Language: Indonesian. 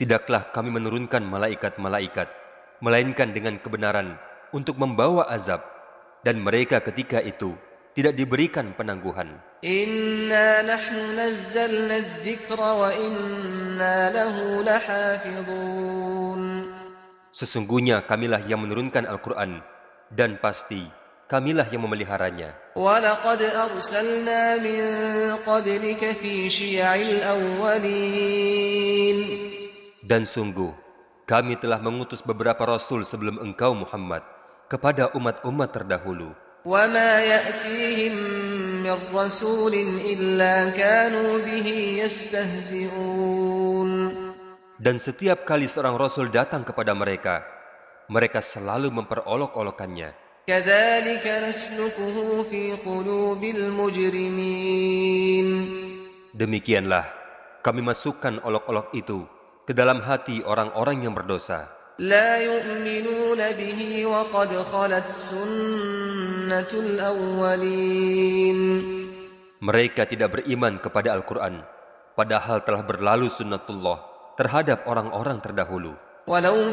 Tidaklah kami menurunkan malaikat-malaikat, melainkan dengan kebenaran untuk membawa azab, dan mereka ketika itu tidak diberikan penangguhan. Inna nahnu nazzalna adh-dhikra wa inna lahu lahafidhun. Sesungguhnya kamilah yang menurunkan Al-Quran, dan pasti kamilah yang memeliharanya. وَلَقَدْ أَرْسَلْنَا مِن قَبْلِكَ فِي شِيَعِ الْأَوَّلِينَ. Dan sungguh, kami telah mengutus beberapa rasul sebelum engkau Muhammad kepada umat-umat terdahulu. وَمَا يَأْتِيهِم مِّن رَّسُولٍ إِلَّا كَانُوا بِهِ يَسْتَهْزِئُونَ. Dan setiap kali seorang rasul datang kepada mereka, mereka selalu memperolok-olokannya. كَذَلِكَ نَسْلُكُهُ فِي قُلُوبِ الْمُجْرِمِينَ. Demikianlah kami masukkan olok-olok itu ke dalam hati orang-orang yang berdosa. لا يؤمنون به وقد خلت سنة الأولين. Mereka tidak beriman kepada Al-Quran, padahal telah berlalu sunnatullah terhadap orang-orang terdahulu. ولو